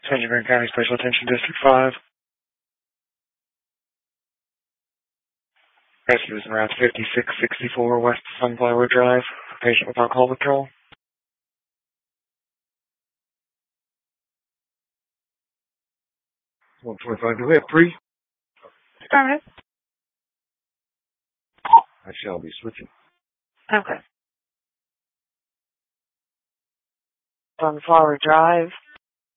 St. John County Special Attention District 5. Rescue is in route 5664 West Sunflower Drive. Patient with alcohol withdrawal. 125, do we have pre? Affirmative. I shall be switching. Okay. Sunflower Drive.